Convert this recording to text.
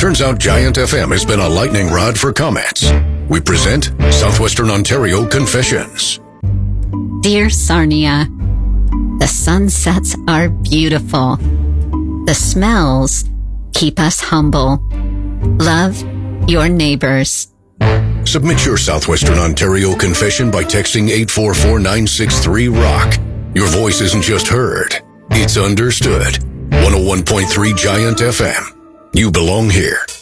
Turns out Giant FM has been a lightning rod for comments. We present Southwestern Ontario Confessions. Dear Sarnia, the sunsets are beautiful. The smells keep us humble. Love your neighbors. Submit your Southwestern Ontario confession by texting 844-963-ROCK. Your voice isn't just heard, it's understood. 101.3 Giant FM. You belong here.